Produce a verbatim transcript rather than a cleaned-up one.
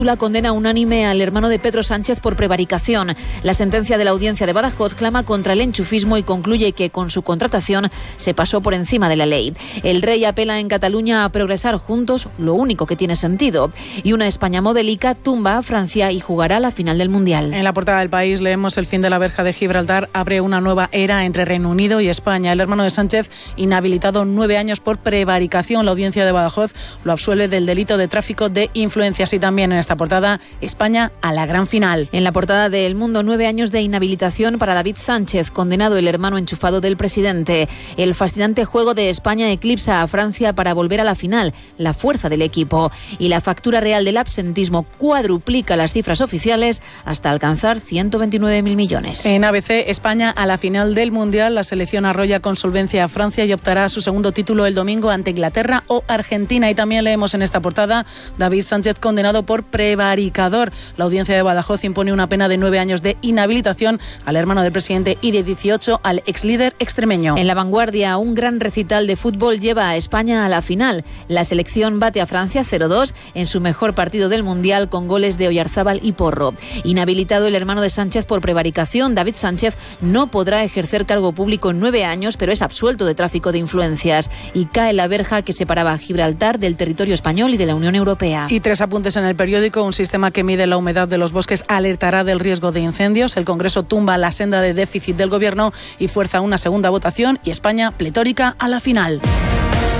La condena unánime al hermano de Pedro Sánchez por prevaricación. La sentencia de la audiencia de Badajoz clama contra el enchufismo y concluye que con su contratación se pasó por encima de la ley. El rey apela en Cataluña a progresar juntos, lo único que tiene sentido. Y una España modélica tumba a Francia y jugará la final del Mundial. En la portada del País leemos: el fin de la verja de Gibraltar abre una nueva era entre Reino Unido y España. El hermano de Sánchez, inhabilitado nueve años por prevaricación. La audiencia de Badajoz lo absuelve del delito de tráfico de influencias. Y también en esta portada, España a la gran final. En la portada de El Mundo, nueve años de inhabilitación para David Sánchez, condenado el hermano enchufado del presidente. El fascinante juego de España eclipsa a Francia para volver a la final, la fuerza del equipo. Y la factura real del absentismo cuadruplica las cifras oficiales hasta alcanzar ciento veintinueve mil millones. En A B C, España a la final del Mundial. La selección arrolla con solvencia a Francia y optará a su segundo título el domingo ante Inglaterra o Argentina. Y también leemos en esta portada: David Sánchez condenado por prevaricador. La audiencia de Badajoz impone una pena de nueve años de inhabilitación al hermano del presidente y de dieciocho al ex líder extremeño. En La Vanguardia, un gran recital de fútbol lleva a España a la final. La selección bate a Francia cero dos en su mejor partido del Mundial con goles de Oyarzábal y Porro. Inhabilitado el hermano de Sánchez por prevaricación, David Sánchez no podrá ejercer cargo público en nueve años, pero es absuelto de tráfico de influencias. Y cae la verja que separaba a Gibraltar del territorio español y de la Unión Europea. Y tres apuntes en el periódico: un sistema que mide la humedad de los bosques alertará del riesgo de incendios. El Congreso tumba la senda de déficit del Gobierno y fuerza una segunda votación. Y España pletórica a la final.